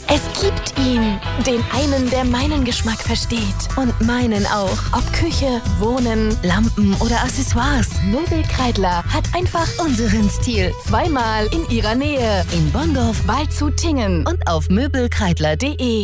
Es gibt ihn, den einen, der meinen Geschmack versteht. Und meinen auch. Ob Küche, Wohnen, Lampen oder Accessoires. Möbelkreidler hat einfach unseren Stil. Zweimal in ihrer Nähe. In Bonndorf, Waldshut-Tiengen und auf möbelkreidler.de.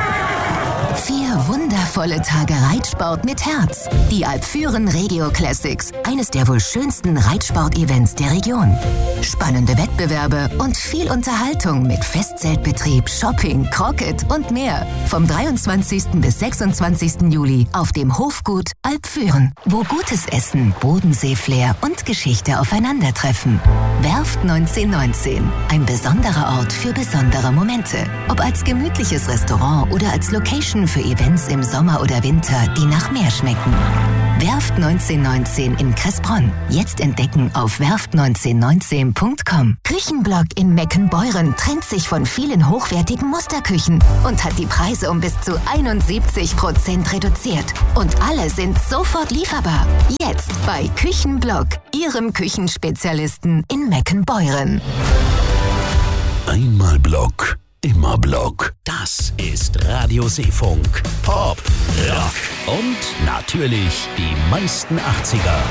4 wundervolle Tage Reitsport mit Herz. Die Alpfüren Regio Classics. Eines der wohl schönsten Reitsport-Events der Region. Spannende Wettbewerbe und viel Unterhaltung mit Festzeltbetrieb, Shopping, Croquet und mehr. Vom 23. bis 26. Juli auf dem Hofgut Alpfüren. Wo gutes Essen, Bodensee-Flair und Geschichte aufeinandertreffen. Werft 1919. Ein besonderer Ort für besondere Momente. Ob als gemütliches Restaurant oder als Location für Events im Sommer oder Winter, die nach mehr schmecken. Werft 1919 in Kressbronn. Jetzt entdecken auf werft1919.com. Küchenblock in Meckenbeuren trennt sich von vielen hochwertigen Musterküchen und hat die Preise um bis zu 71% reduziert. Und alle sind sofort lieferbar. Jetzt bei Küchenblock, Ihrem Küchenspezialisten in Meckenbeuren. Einmal Block, immer Block. Das ist Radio Seefunk. Pop, Rock und natürlich die meisten 80er.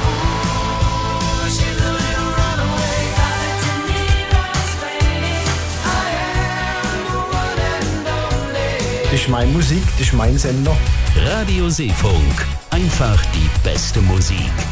Das ist meine Musik, das ist mein Sender. Radio Seefunk. Einfach die beste Musik.